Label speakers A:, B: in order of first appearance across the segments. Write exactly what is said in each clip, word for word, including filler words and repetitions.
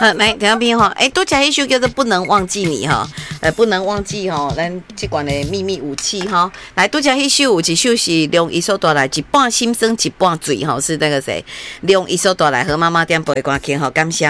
A: 好，来，听边哈，哎，多加一首叫做《不能忘记你》哈，呃，不能忘记哈，咱这款的秘密武器哈，来多加一首，有一首是用一首带来一半心声一半醉哈，是那个谁，用一首带来和妈妈点播的歌曲哈，感谢。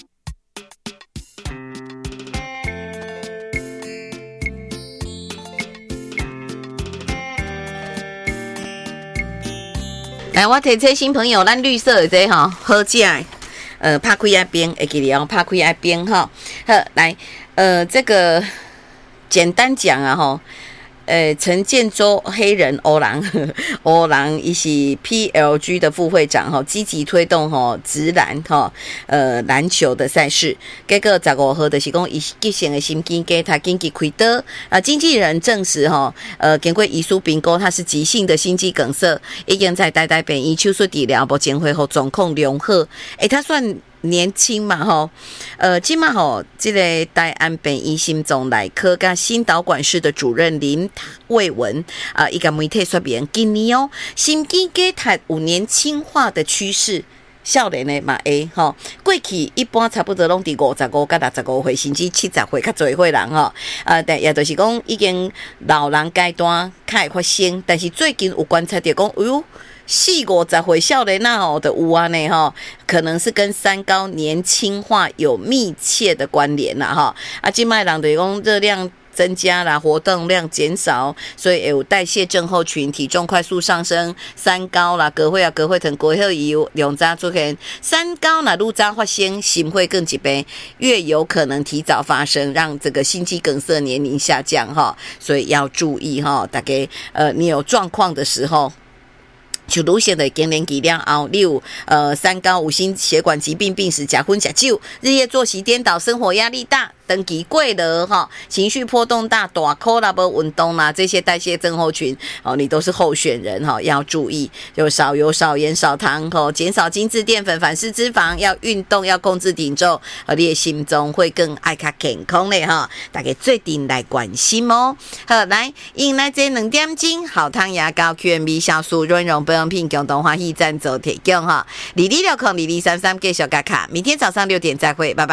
A: 来，我提这新朋友，咱绿色的这哈，好食的。呃，拍开一边，会记得哦，拍开一边哈。好，来，呃，这个简单讲啊哈，呃，陈建州黑人欧郎，欧郎伊是 P L G 的副会长哈，积极推动哈直篮哈呃篮球的赛事。结果十五号就是讲，伊急性的心肌给他紧急开刀啊，经纪人证实哈，呃，经过医师评估，他是急性的心肌梗塞，已经在台大病院手术治疗，目前恢复状况良好。诶，他算年轻嘛吼，呃，今嘛吼，这个台安病院心脏内科跟心导管室的主任林卫文啊，伊个媒体说明，今年哦，心肌梗塞有年轻化的趋势。少年的嘛会吼，过去一般差不多拢伫五十五到六十五岁，甚至七十岁较侪岁人吼，啊，但也就是讲已经老人阶段较会发生，但是最近有观察到讲，哎呦。四五十岁少年那吼的有啊呢吼，可能是跟三高年轻化有密切的关联啦哈。啊，今麦人就是讲热量增加啦，活动量减少，所以有代谢症候群，体重快速上升，三高啦，高血压、高血糖、高血油两早出现，三高啦愈早发生，心会更疾病越有可能提早发生，让这个心肌梗塞年龄下降哈，所以要注意哈，大家呃你有状况的时候。就乳腺的更年期了后，你有呃三高、有心血管疾病病史、吃薰吃酒、日夜作息颠倒、生活压力大、长期过劳哈、情绪波动大、大口啦、无运动啦，这些代谢症候群哦，你都是候选人哈，要注意，就少油、少盐、少糖哈，减少精致淀粉、反式脂肪，要运动，要控制体重，呃，你的心中会更爱较健康的哈，大家最近来关心哦。好，来迎来这两点钟，好汤牙膏 Q M B 酵素润溶保养品共同欢喜赞助提供哈，李李六空李李三三给小嘎卡，明天早上六点再会，拜拜。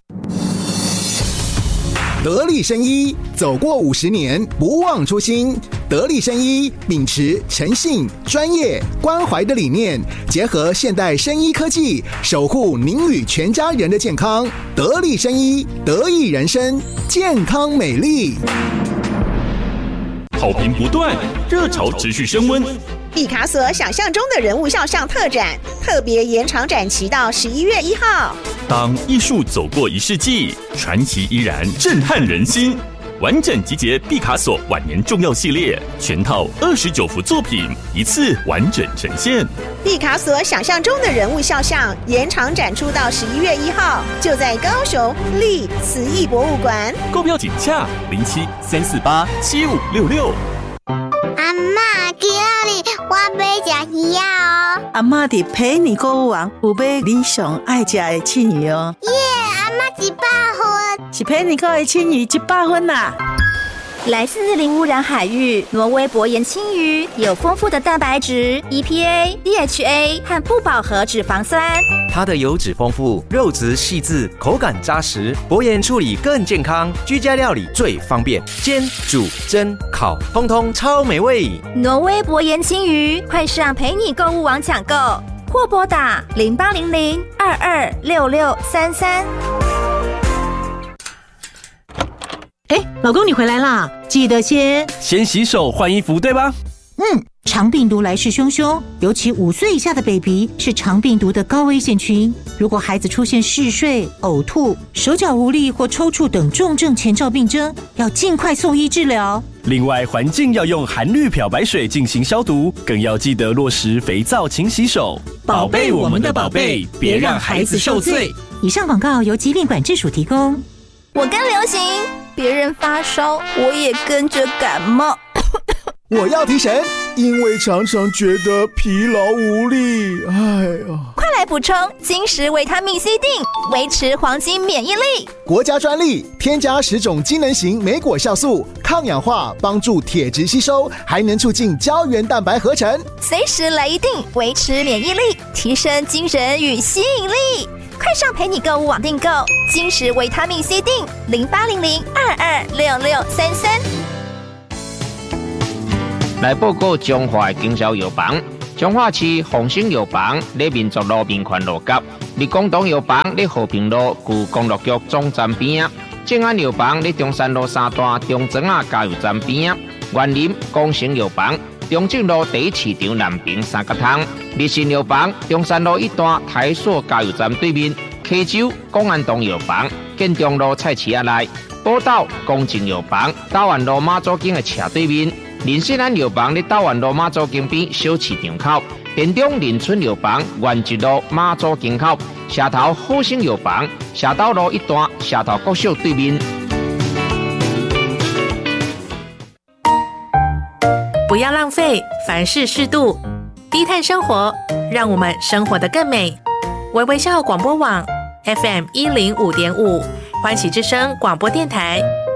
B: 得力生医走过五十年，不忘初心。得力生医秉持诚信、专业、关怀的理念，结合现代生医科技，守护您与全家人的健康。得力生医，得意人生，健康美丽。
C: 好评不断，热潮持续升温。
D: 毕卡索想象中的人物肖像特展，特别延长展期到十一月一号。
C: 当艺术走过一世纪，传奇依然震撼人心。完整集结毕卡索晚年重要系列，全套二十九幅作品，一次完整呈现。
D: 毕卡索想象中的人物肖像延长展出到十一月一号，就在高雄立慈艺博物馆。
C: 购票请洽零七三四八七五六六。
E: 阿嬷，今日我要吃鱼啊！哦，
F: 阿嬷伫陪你购物网有买你上爱吃的青鱼哦。
E: 耶，阿嬷一百分，
F: 是陪你购的青鱼一百分啦。
G: 来自零污染海域，挪威薄盐青鱼有丰富的蛋白质、E P A、D H A 和不饱和脂肪酸。
H: 它的油脂丰富，肉质细致，口感扎实，薄盐处理更健康，居家料理最方便，煎、煮、蒸、烤，通通超美味。
G: 挪威薄盐青鱼，快上陪你购物网抢购，或拨打零八零零二二六六三三。
I: 哎，老公，你回来啦！记得先
J: 先洗手换衣服，对吧？
I: 嗯，肠病毒来势汹汹，尤其五岁以下的 baby 是肠病毒的高危险群。如果孩子出现嗜睡、呕吐、手脚无力或抽搐等重症前兆病征，要尽快送医治疗。
J: 另外，环境要用含氯漂白水进行消毒，更要记得落实肥皂勤洗手，宝贝我们的宝贝，别让孩子受罪。
I: 以上广告由疾病管制署提供。
G: 我跟流行，别人发烧，我也跟着感冒。
B: 我要提神，因为常常觉得疲劳无力。哎呀，
G: 快来补充金石维他命 C 锭，维持黄金免疫力。
B: 国家专利，添加十种机能型莓果酵素，抗氧化，帮助铁质吸收，还能促进胶原蛋白合成。
G: 随时来一锭，维持免疫力，提升精神与吸引力。 快上陪你购物网订购金石维他命 C 锭零八零零二二六六三三。
K: 来报告中华的经销药房，彰化市丰兴药房在民族路民权路角，立功东药房在和平路旧公路局总站边，正安药房在中山路三段中庄仔加油站边，园林工程药房中正路第一市场南平三角通，日新药房中山路一段台塑加油站对面，溪州公安东药房建中路菜市仔内，宝岛公正药房大湾路马祖径的斜对面。林信安药房在大湾路马祖径边小市场口，田中林村药房原一路马祖径口，社头好生药房社斗路一段社头国小对面。
L: 不要浪费，凡事适度，低碳生活，让我们生活得更美。微微笑广播网 F M 一零五点五，欢喜之声广播电台，